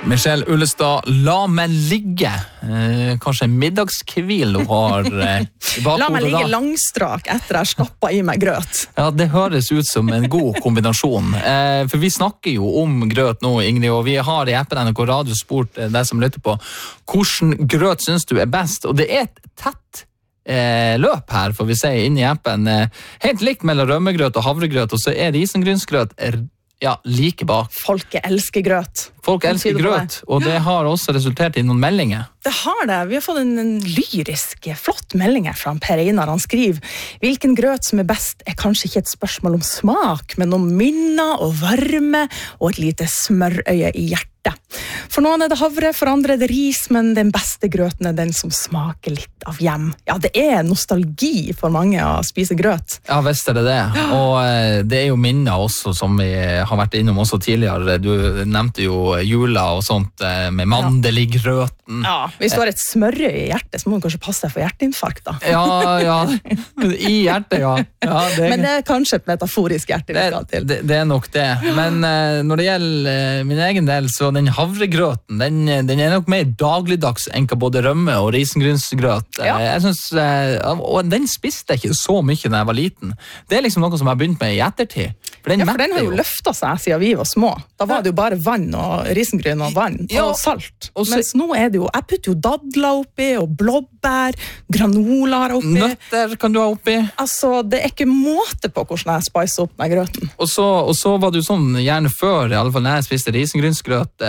Michelle Ullestad, la meg ligge. Kanskje en middagskvil du har i bakhodet. La meg ligge langstrak etter jeg stappa i meg grøt. Ja, det høres ut som en god kombinasjon. For vi snakker jo om grøt nå, Ingrid, og vi har i appen NRK Radio spurt deg som lytter på, hvordan grøt synes du er best? Og det er et tett løp her, får vi si, inn i appen. Helt likt mellom rømmegrøt og havregrøt, og så er risengrynsgrøt like bak. Folket elsker grøt. Folk elsker grøt, og det har også resultert i noen meldinger. Det har det. Vi har fått en lyrisk, flott melding her fra Per Einar. Han skriver, hvilken grøt som er best er kanskje ikke et spørsmål om smak, men om minner og varme og et lite smørøye i hjertet. For noen er det havre, for andre er det ris, men den beste grøten er den som smaker litt av hjem. Ja, det er nostalgi for mange å spise grøt. Ja, visst er det det. Og det er jo minner også, som vi har vært innom også tidligere. Du nevnte jo jula og sånt med mandeligrøten. Ja, hvis du har et smørøye i hjertet, så må du kanskje passe deg for hjerteinfarkt da. Ja, i hjertet, ja. Men det er kanskje et metaforisk hjerte vi skal til. Det er nok det. Men når det gjelder min egen del, så den havregrøten, den er nok mer dagligdags enn både rømme og risengrynsgrøt. Ja. Jeg synes, og den spiste jeg ikke så mye da jeg var liten. Det er liksom noe som jeg har begynt med i ettertid. For den har jo løftet seg siden vi var små. Da var det jo bare vann og risengryn og vann og salt. Mens nå er det jo, jeg putter jo dadler oppi, og blåbær, granola oppi. Nøtter kan du ha oppi. Altså, det er ikke måte på hvordan jeg spicer opp med grøten. Og så var det jo sånn, gjerne før, i alle fall når jeg spiste risengrynsgrøt,